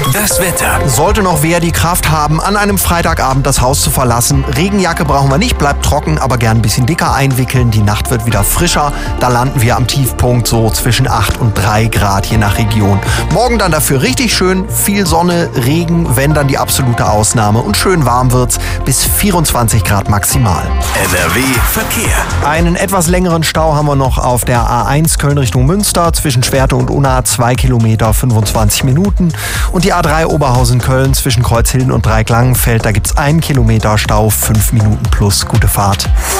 Das Wetter. Sollte noch wer die Kraft haben, an einem Freitagabend das Haus zu verlassen. Regenjacke brauchen wir nicht, bleibt trocken, aber gern ein bisschen dicker einwickeln. Die Nacht wird wieder frischer. Da landen wir am Tiefpunkt so zwischen 8 und 3 Grad je nach Region. Morgen dann dafür richtig schön, viel Sonne, Regen, wenn dann die absolute Ausnahme. Und schön warm wird's, bis 24 Grad maximal. NRW Verkehr. Einen etwas längeren Stau haben wir noch auf der A1 Köln Richtung Münster zwischen Schwerte und Unna, 2 Kilometer, 25 Minuten. Und die A3 Oberhausen-Köln zwischen Kreuzhilden und Dreiecklangenfeld, da gibt's 1 Kilometer Stau, 5 Minuten plus. Gute Fahrt.